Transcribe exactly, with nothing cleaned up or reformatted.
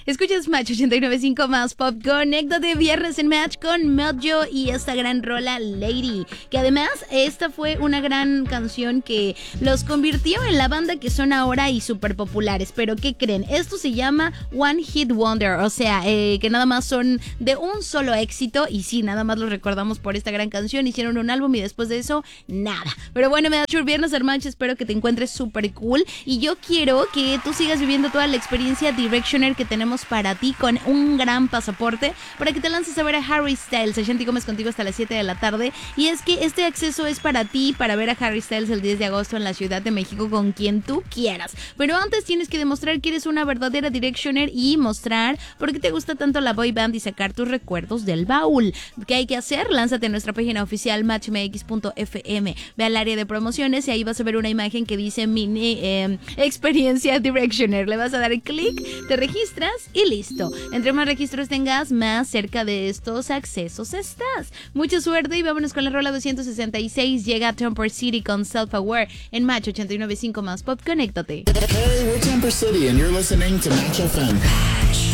Escuchas Match ochenta y nueve punto cinco más Pop. Conéctate viernes en Match con Mojo y esta gran rola Lady, que además esta fue una gran canción que los convirtió en la banda que son ahora y súper populares. Pero ¿qué creen? Esto se llama One Hit Wonder, o sea, eh, que nada más son de un solo éxito y sí, nada más los recordamos por esta gran canción. Hicieron un álbum y después de eso, nada. Pero bueno, me da mucho viernes en Match, espero que te encuentres súper cool y yo quiero que tú sigas viviendo toda la experiencia Directioner que tenemos para ti con un gran pasaporte para que te lances a ver a Harry Styles. Shanti Gómez contigo hasta las siete de la tarde y es que este acceso es para ti para ver a Harry Styles el diez de agosto en la Ciudad de México con quien tú quieras, pero antes tienes que demostrar que eres una verdadera Directioner y mostrar por qué te gusta tanto la boy band y sacar tus recuerdos del baúl. ¿Qué hay que hacer? Lánzate a nuestra página oficial match m x punto f m, ve al área de promociones y ahí vas a ver una imagen que dice mini eh, experiencia Directioner. Le vas a dar clic, te registras y listo. Entre más registros tengas, más cerca de estos accesos estás. Mucha suerte y vámonos con la rola doscientos sesenta y seis. Llega Temper City con Self Aware en Match ochenta y nueve punto cinco más Pop. Conéctate. Hey, we're Temper City and you're listening to Match F M.